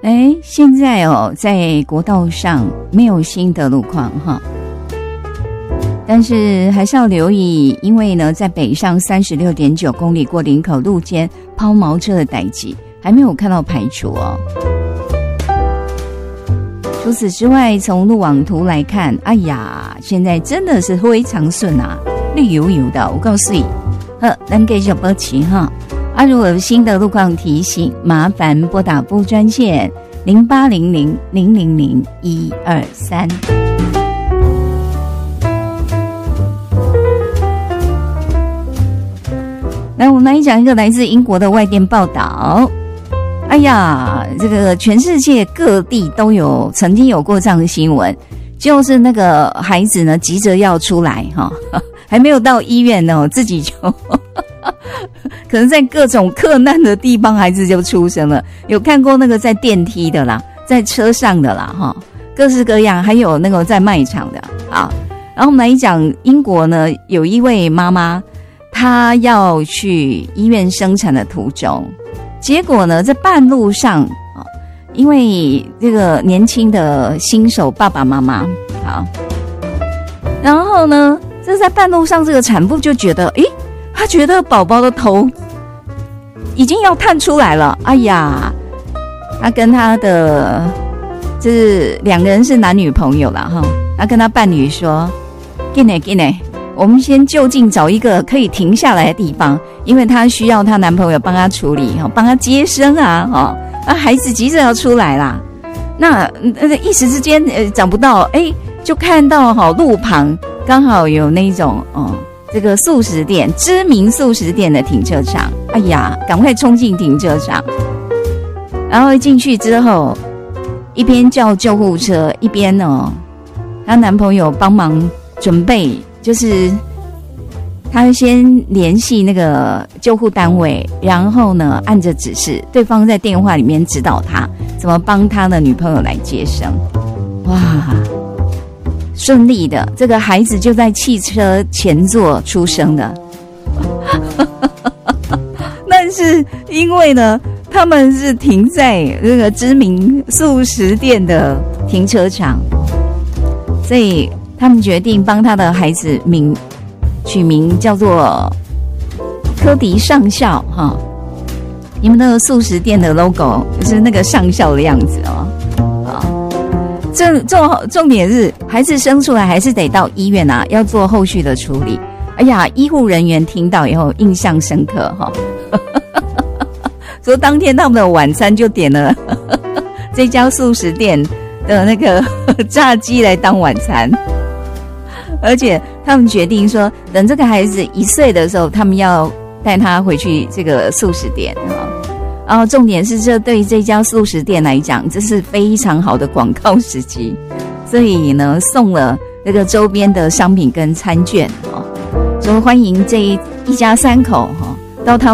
现在在国道上没有新的路况哈，但是还是要留意，因为呢，在北上36.9公里过林口路肩抛锚车的代誌还没有看到排除哦。除此之外，从路网图来看，哎呀，现在真的是非常顺啊，绿油油的。我告诉你，咱继续保持哈。如果有新的路况提醒，麻烦拨打服务专线0800-000-123。来，我们来讲一个来自英国的外电报道。哎呀，这个全世界各地都有曾经有过这样的新闻，就是那个孩子呢急着要出来哈，还没有到医院呢，自己就可能在各种克难的地方，孩子就出生了。有看过那个在电梯的啦，在车上的啦哈，各式各样，还有那个在卖场的啊。然后我们来讲英国呢，有一位妈妈，她要去医院生产的途中。结果呢，在半路上因为这个年轻的新手爸爸妈妈然后呢，这在半路上这个产妇就觉得，她觉得宝宝的头已经要探出来了。哎呀，她跟她的就是两个人是男女朋友啦哈，她跟她伴侣说，给呢，我们先就近找一个可以停下来的地方，因为她需要她男朋友帮她处理，帮她接生啊，孩子急着要出来啦。那一时之间找不到，就看到路旁刚好有那种这个素食店，知名素食店的停车场。哎呀，赶快冲进停车场，然后进去之后，一边叫救护车，一边她男朋友帮忙准备。就是他先联系那个救护单位，然后呢按着指示，对方在电话里面指导他怎么帮他的女朋友来接生。哇，顺利的，这个孩子就在汽车前座出生的。但是因为呢，他们是停在这个知名素食店的停车场，所以他们决定帮他的孩子取名叫做科迪上校哈。你们那个素食店的 logo 就是那个上校的样子重点是孩子生出来还是得到医院啊，要做后续的处理。哎呀，医护人员听到以后印象深刻哈。所以当天他们的晚餐就点了这家素食店的那个炸鸡来当晚餐。而且他们决定说，等这个孩子1岁的时候，他们要带他回去这个素食店。然后重点是，这对于这家素食店来讲，这是非常好的广告时机，所以呢，送了这个周边的商品跟餐券，说欢迎这一家3口到他